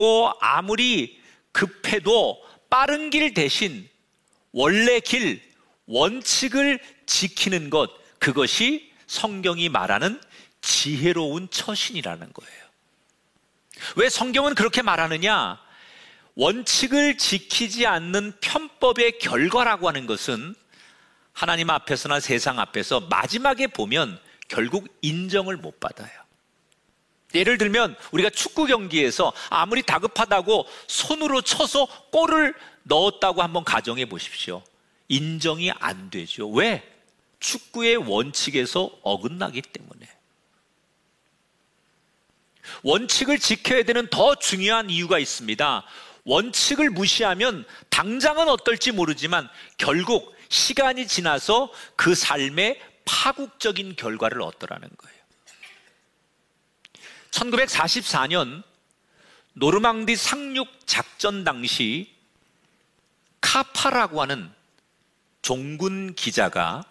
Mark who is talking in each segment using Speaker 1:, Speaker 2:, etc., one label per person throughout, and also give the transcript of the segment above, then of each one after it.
Speaker 1: 아무리 급해도 빠른 길 대신 원래 길, 원칙을 지키는 것, 그것이 성경이 말하는 지혜로운 처신이라는 거예요. 왜 성경은 그렇게 말하느냐? 원칙을 지키지 않는 편법의 결과라고 하는 것은 하나님 앞에서나 세상 앞에서 마지막에 보면 결국 인정을 못 받아요. 예를 들면 우리가 축구 경기에서 아무리 다급하다고 손으로 쳐서 골을 넣었다고 한번 가정해 보십시오. 인정이 안 되죠. 왜? 축구의 원칙에서 어긋나기 때문에. 원칙을 지켜야 되는 더 중요한 이유가 있습니다. 원칙을 무시하면 당장은 어떨지 모르지만 결국 시간이 지나서 그 삶의 파국적인 결과를 얻더라는 거예요. 1944년 노르망디 상륙 작전 당시 카파라고 하는 종군 기자가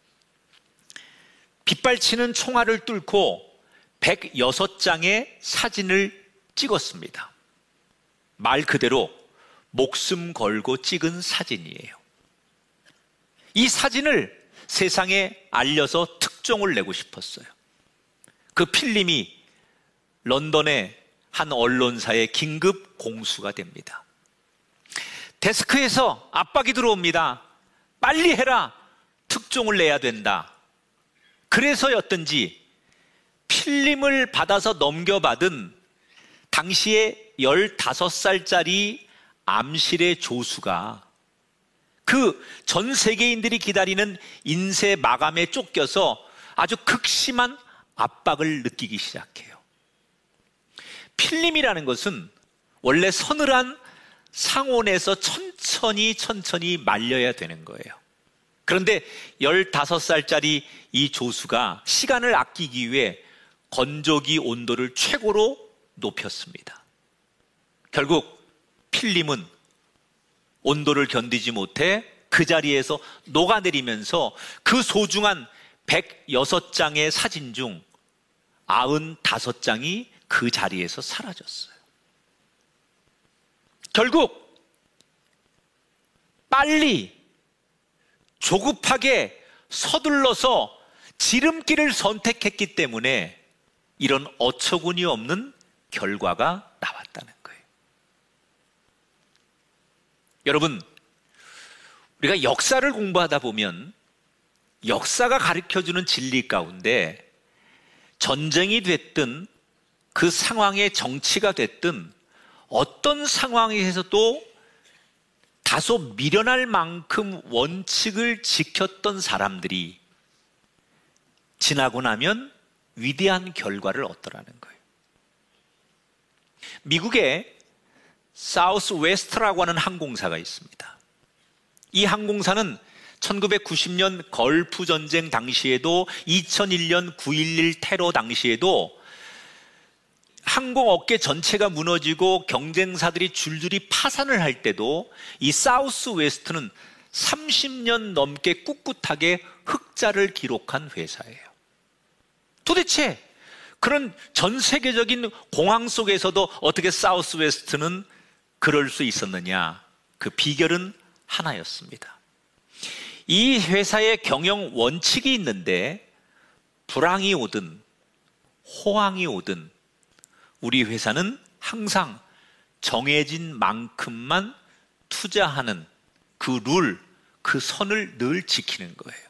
Speaker 1: 빗발치는 총알을 뚫고 106장의 사진을 찍었습니다. 말 그대로 목숨 걸고 찍은 사진이에요. 이 사진을 세상에 알려서 특종을 내고 싶었어요. 그 필름이 런던의 한 언론사에 긴급 공수가 됩니다. 데스크에서 압박이 들어옵니다. 빨리 해라. 특종을 내야 된다. 그래서였던지 필름을 받아서 넘겨받은 당시에 15살짜리 암실의 조수가 그 전 세계인들이 기다리는 인쇄 마감에 쫓겨서 아주 극심한 압박을 느끼기 시작해요. 필름이라는 것은 원래 서늘한 상온에서 천천히 말려야 되는 거예요. 그런데 15살짜리 이 조수가 시간을 아끼기 위해 건조기 온도를 최고로 높였습니다. 결국 필름은 온도를 견디지 못해 그 자리에서 녹아내리면서 그 소중한 106장의 사진 중 95장이 그 자리에서 사라졌어요. 결국 빨리 조급하게 서둘러서 지름길을 선택했기 때문에 이런 어처구니 없는 결과가 나왔다는 거예요. 여러분, 우리가 역사를 공부하다 보면 역사가 가르쳐주는 진리 가운데 전쟁이 됐든 그 상황의 정치가 됐든 어떤 상황에서도 다소 미련할 만큼 원칙을 지켰던 사람들이 지나고 나면 위대한 결과를 얻더라는 거예요. 미국에 사우스웨스트라고 하는 항공사가 있습니다. 이 항공사는 1990년 걸프 전쟁 당시에도 2001년 9.11 테러 당시에도 항공업계 전체가 무너지고 경쟁사들이 줄줄이 파산을 할 때도 이 사우스웨스트는 30년 넘게 꿋꿋하게 흑자를 기록한 회사예요. 도대체 그런 전 세계적인 공황 속에서도 어떻게 사우스웨스트는 그럴 수 있었느냐? 그 비결은 하나였습니다. 이 회사의 경영 원칙이 있는데 불황이 오든 호황이 오든 우리 회사는 항상 정해진 만큼만 투자하는 그 룰, 그 선을 늘 지키는 거예요.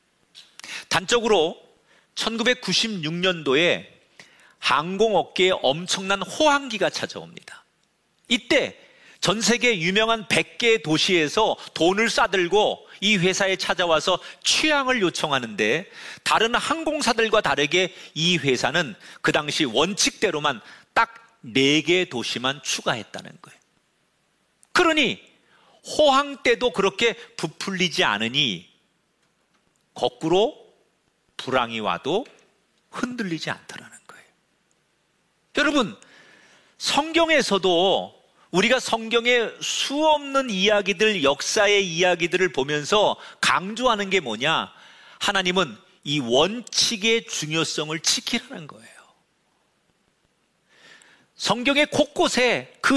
Speaker 1: 단적으로 1996년도에 항공업계에 엄청난 호황기가 찾아옵니다. 이때 전 세계 유명한 100개의 도시에서 돈을 싸들고 이 회사에 찾아와서 취향을 요청하는데 다른 항공사들과 다르게 이 회사는 그 당시 원칙대로만 딱 4개의 도시만 추가했다는 거예요. 그러니 호황 때도 그렇게 부풀리지 않으니 거꾸로 불황이 와도 흔들리지 않더라는 거예요. 여러분, 성경에서도 우리가 성경의 수없는 이야기들, 역사의 이야기들을 보면서 강조하는 게 뭐냐? 하나님은 이 원칙의 중요성을 지키라는 거예요. 성경의 곳곳에 그